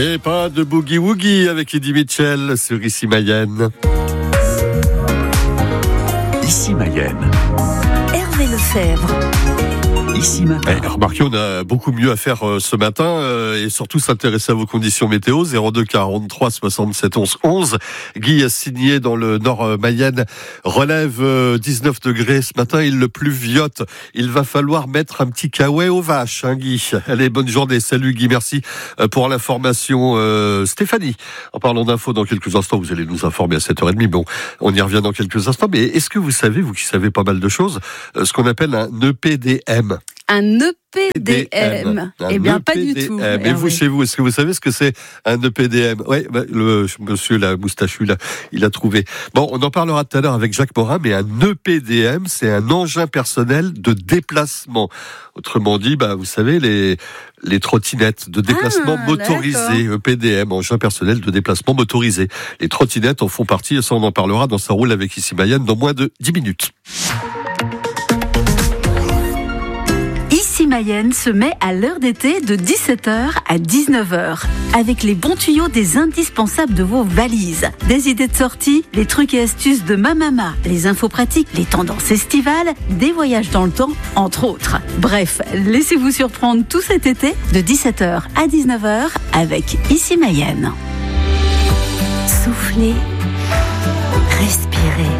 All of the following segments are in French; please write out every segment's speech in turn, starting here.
Et pas de boogie-woogie avec Eddie Mitchell sur Ici Mayenne. Ici Mayenne. Hervé Lefebvre. Ici matin. Remarquez, on a beaucoup mieux à faire ce matin et surtout s'intéresser à vos conditions météo. 02 43 67 11 11. Guy a signé dans le nord Mayenne. Relève 19 degrés ce matin. Il le pluviote. Il va falloir mettre un petit caouet aux vaches, hein, Guy. Allez, bonne journée. Salut Guy, merci pour l'information. Stéphanie, en parlant d'infos dans quelques instants, vous allez nous informer à 7h30. Bon, on y revient dans quelques instants. Mais est-ce que vous savez, vous qui savez pas mal de choses, ce qu'on appelle un EPDM? Un EPDM. Eh bien, pas du tout. Mais vous, chez vous, est-ce que vous savez ce que c'est un EPDM? Oui, le monsieur, la moustachu, là, il a trouvé. Bon, on en parlera tout à l'heure avec Jacques Morin, mais un EPDM, c'est un engin personnel de déplacement. Autrement dit, vous savez, les trottinettes de déplacement motorisé, EPDM, engin personnel de déplacement motorisé. Les trottinettes en font partie, et ça, on en parlera dans Ça roule avec Ici Mayenne dans moins de 10 minutes. Ici Mayenne se met à l'heure d'été de 17h à 19h. Avec les bons tuyaux des indispensables de vos valises. Des idées de sortie, les trucs et astuces de ma maman, les infos pratiques, les tendances estivales, des voyages dans le temps, entre autres. Bref, laissez-vous surprendre tout cet été de 17h à 19h avec Ici Mayenne. Soufflez, respirez.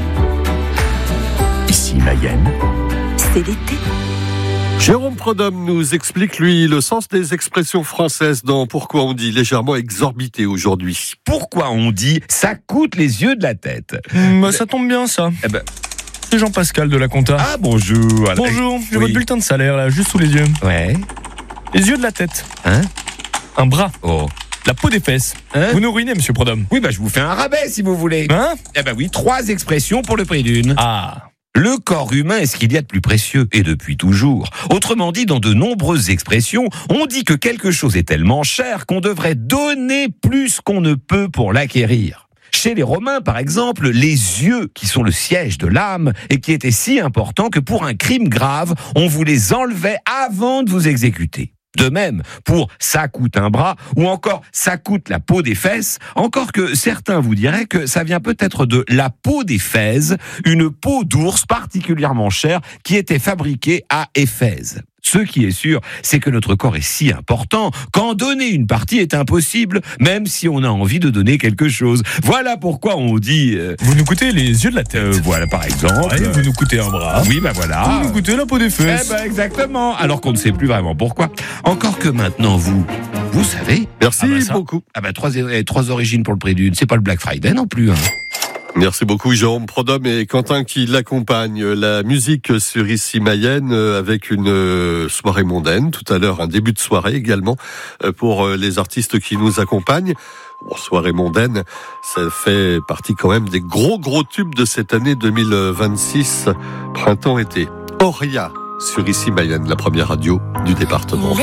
Ici Mayenne. C'est l'été. Jérôme Prodhomme nous explique, lui, le sens des expressions françaises dans Pourquoi on dit légèrement exorbité aujourd'hui. Pourquoi on dit ça coûte les yeux de la tête? Ça tombe bien, ça. Eh ben, C'est Jean-Pascal de la Compta. ah bonjour. Bonjour, j'ai Oui. votre bulletin de salaire là, juste sous les yeux. Ouais. Les yeux de la tête. Hein? Un bras. Oh. La peau des fesses. Hein? Vous nous ruinez, monsieur Prodhomme. Oui, je vous fais un rabais si vous voulez. Hein? Eh ben oui, 3 expressions pour le prix d'une. Ah. Le corps humain est ce qu'il y a de plus précieux, et depuis toujours. Autrement dit, dans de nombreuses expressions, on dit que quelque chose est tellement cher qu'on devrait donner plus qu'on ne peut pour l'acquérir. Chez les Romains, par exemple, les yeux, qui sont le siège de l'âme, et qui étaient si importants que pour un crime grave, on vous les enlevait avant de vous exécuter. De même, pour « ça coûte un bras » ou encore « ça coûte la peau des fesses », encore que certains vous diraient que ça vient peut-être de la peau des Fèses, une peau d'ours particulièrement chère qui était fabriquée à Éphèse. Ce qui est sûr, c'est que notre corps est si important qu'en donner une partie est impossible, même si on a envie de donner quelque chose. Voilà pourquoi on dit... Vous nous coûtez les yeux de la tête. Voilà par exemple... Ouais, vous nous coûtez un bras. Oui, voilà. Vous nous coûtez la peau des fesses. Exactement. Alors qu'on ne sait plus vraiment pourquoi. Encore que maintenant, vous savez... Merci ça. beaucoup. 3 origines pour le prix d'une. C'est pas le Black Friday non plus, hein. Merci beaucoup Jérôme Prodhomme et Quentin qui l'accompagne. La musique sur Ici Mayenne avec une soirée mondaine. Tout à l'heure, un début de soirée également pour les artistes qui nous accompagnent. Bon, soirée mondaine, ça fait partie quand même des gros tubes de cette année 2026, printemps-été. Auria sur Ici Mayenne, la première radio du département.